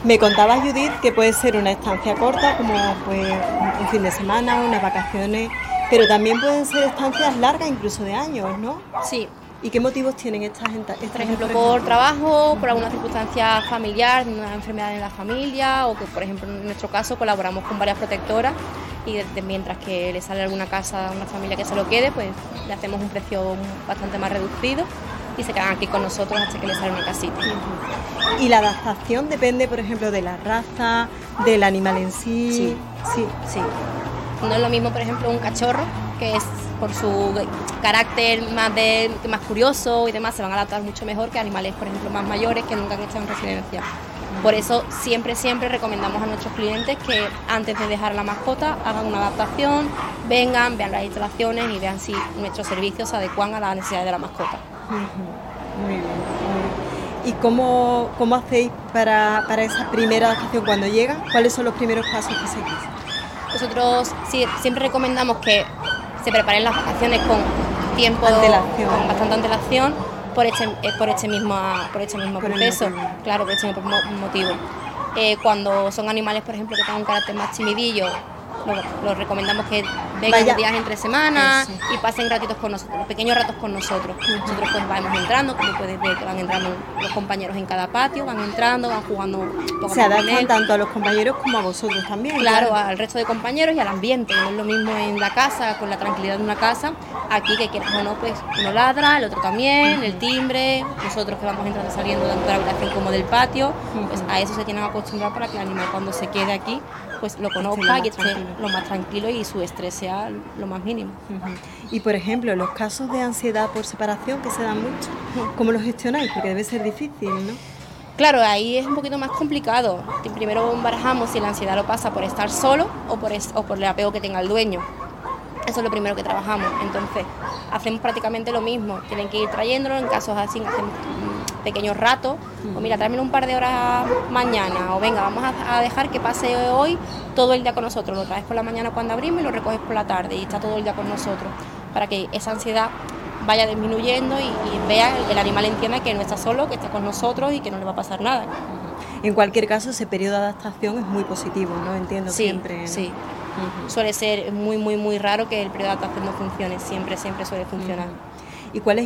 Me contaba Judith que puede ser una estancia corta, como pues un fin de semana, unas vacaciones, pero también pueden ser estancias largas, incluso de años, ¿no? Sí. ¿Y qué motivos tienen estas Por ejemplo, por trabajo, por alguna circunstancia familiar, una enfermedad en la familia, o que, por ejemplo, en nuestro caso colaboramos con varias protectoras y mientras que le sale alguna casa a una familia que se lo quede, pues le hacemos un precio bastante más reducido y se quedan aquí con nosotros hasta que les sale una casita. ¿Y la adaptación depende, por ejemplo, de la raza, del animal en sí? Sí. No es lo mismo, por ejemplo, un cachorro, que es por su carácter más curioso y demás, se van a adaptar mucho mejor que animales, por ejemplo, más mayores que nunca han estado en residencia. Por eso siempre recomendamos a nuestros clientes que antes de dejar la mascota hagan una adaptación, vengan, vean las instalaciones y vean si nuestros servicios se adecuan a las necesidades de la mascota. Muy bien. ¿Y cómo hacéis para esa primera adaptación cuando llega? ¿Cuáles son los primeros pasos que seguís? Nosotros siempre recomendamos que se preparen las vacaciones con tiempo, con bastante antelación, por este mismo proceso, claro, por este mismo motivo. Cuando son animales, por ejemplo, que tengan un carácter más timidillo, los recomendamos que vengan días entre semanas y pasen ratitos con nosotros, pequeños ratos con nosotros. Nosotros pues vamos entrando, como puedes ver que van entrando los compañeros en cada patio, van entrando, van jugando. Se adaptan tanto a los compañeros como a vosotros también. Claro, al resto de compañeros y al ambiente. No es lo mismo en la casa, con la tranquilidad de una casa, aquí que quieras o no, pues uno ladra, el otro también, el timbre, nosotros que vamos entrando y saliendo tanto de la habitación como del patio, pues a eso se tienen que acostumbrar para que el animal cuando se quede aquí, pues lo conozca y esté lo más tranquilo y su estrés sea lo más mínimo. Y por ejemplo, los casos de ansiedad por separación que se dan mucho, ¿cómo los gestionáis? Porque debe ser difícil, ¿no? Claro, ahí es un poquito más complicado. Primero barajamos si la ansiedad lo pasa por estar solo o por el apego que tenga el dueño. Eso es lo primero que trabajamos. Entonces, hacemos prácticamente lo mismo. Tienen que ir trayéndolo, en casos así, hacemos pequeños ratos. O mira, tráemelo un par de horas mañana. O venga, vamos a dejar que pase hoy todo el día con nosotros. Lo traes por la mañana cuando abrimos y lo recoges por la tarde. Y está todo el día con nosotros. Para que esa ansiedad vaya disminuyendo y vea, el animal entienda que no está solo, que está con nosotros y que no le va a pasar nada. En cualquier caso, ese periodo de adaptación es muy positivo, ¿no? Entiendo siempre. Sí. Suele ser muy raro que el periodo de adaptación no funcione, siempre suele funcionar. ¿Y cuál es